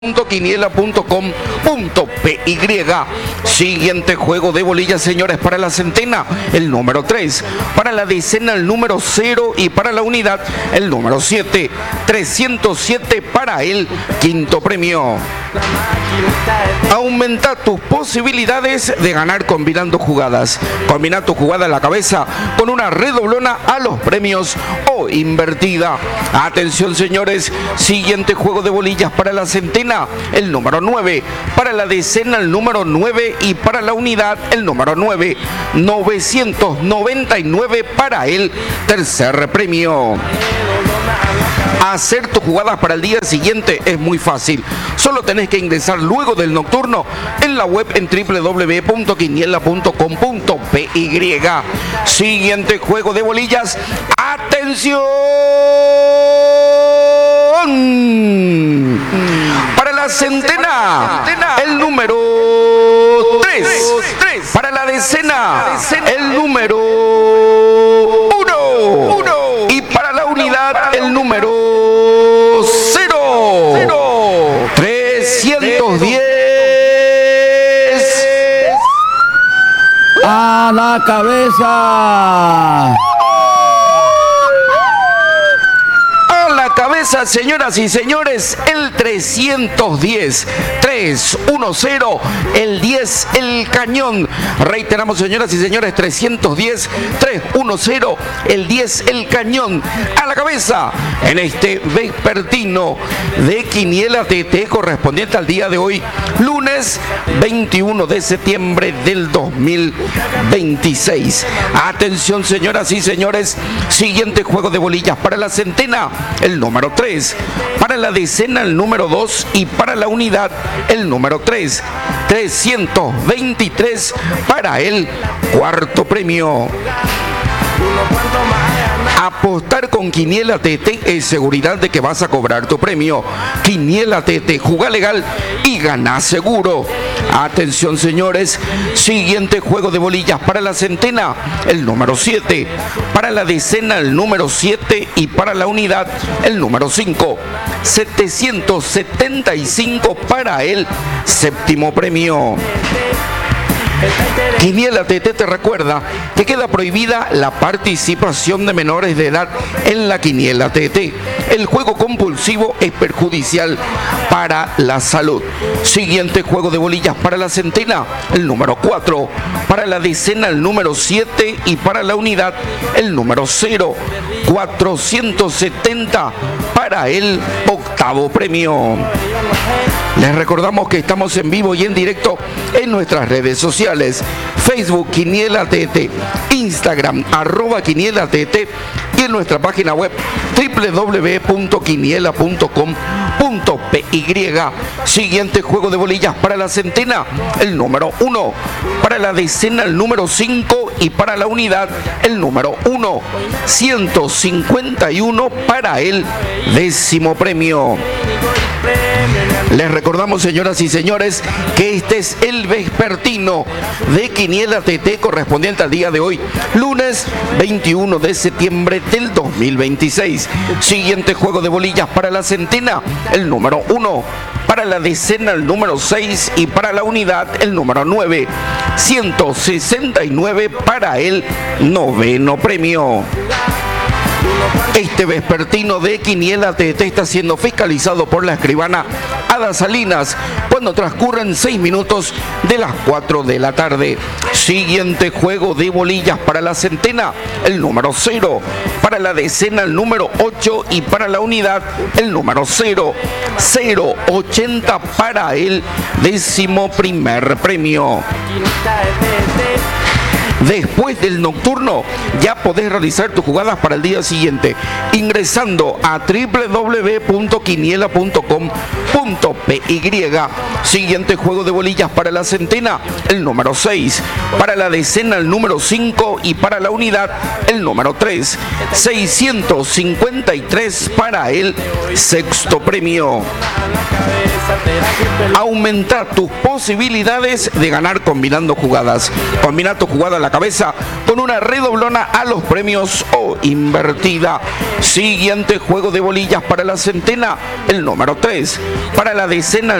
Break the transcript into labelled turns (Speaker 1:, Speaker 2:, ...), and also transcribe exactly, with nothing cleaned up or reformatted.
Speaker 1: quiniela punto com punto p y. Siguiente juego de bolillas, señores, para la centena, el número tres, para la decena, el número cero y para la unidad, el número siete. trescientos siete para el quinto premio. Aumenta tus posibilidades de ganar combinando jugadas. Combina tu jugada a la cabeza con una redoblona a los premios o invertida. Atención, señores, siguiente juego de bolillas para la centena, el número nueve, para la decena, el número nueve y para la unidad, el número nueve. novecientos noventa y nueve para el tercer premio. Hacer tus jugadas para el día siguiente es muy fácil. Solo tenés que ingresar luego del nocturno en la web en doble u doble u doble u punto quiniela punto com punto p y. Siguiente juego de bolillas. ¡Atención! Para la centena, el número tres. Para la decena, el número uno. Y para la unidad, el número cero. trescientos diez.
Speaker 2: A la cabeza.
Speaker 1: Cabeza, señoras y señores, el trescientos diez, trescientos diez, el diez, el cañón. Reiteramos, señoras y señores, trescientos diez, trescientos diez, el diez, el cañón. A la cabeza en este vespertino de Quiniela T T correspondiente al día de hoy, lunes veintiuno de septiembre del dos mil veintiséis. Atención, señoras y señores, siguiente juego de bolillas para la centena, el número tres, para la decena, el número dos y para la unidad, el número tres. trescientos veintitrés para el cuarto premio. Apostar con Quiniela T T es seguridad de que vas a cobrar tu premio. Quiniela T T, juega legal y gana seguro. Atención, señores, siguiente juego de bolillas para la centena, el número siete, para la decena, el número siete y para la unidad, el número cinco. setecientos setenta y cinco para el séptimo premio. Quiniela T T te recuerda que queda prohibida la participación de menores de edad en la Quiniela T T. El juego compulsivo es perjudicial para la salud. Siguiente juego de bolillas para la centena, el número cuatro, para la decena, el número siete y para la unidad, el número cero. cuatrocientos setenta para el octavo premio. Les recordamos que estamos en vivo y en directo en nuestras redes sociales: Facebook Quiniela T T, Instagram arroba Quiniela T T y en nuestra página web doble u doble u doble u punto quiniela punto com punto p y. Siguiente juego de bolillas para la centena, el número uno, para la decena, el número cinco y para la unidad, el número uno. ciento cincuenta y uno para el décimo premio. Les recordamos, señoras y señores, que este es el vespertino de Quiniela T T correspondiente al día de hoy, lunes veintiuno de septiembre del dos mil veintiséis. Siguiente juego de bolillas para la centena, el número uno, para la decena, el número seis y para la unidad, el número nueve. ciento sesenta y nueve para el noveno premio. Este vespertino de Quiniela T T está siendo fiscalizado por la escribana Ada Salinas cuando transcurren seis minutos de las cuatro de la tarde. Siguiente juego de bolillas para la centena, el número cero, para la decena, el número ocho y para la unidad, el número cero. cero ochenta para el décimo primer premio. Después del nocturno ya podés realizar tus jugadas para el día siguiente ingresando a doble u doble u doble u punto quiniela punto com punto p y. Siguiente juego de bolillas para la centena, el número seis, para la decena, el número cinco y para la unidad, el número tres. seiscientos cincuenta y tres para el sexto premio. Aumenta tus posibilidades de ganar combinando jugadas. Combina tu jugada a la cabeza con una redoblona sumada a los premios o invertida. Siguiente juego de bolillas para la centena, el número tres. Para la decena,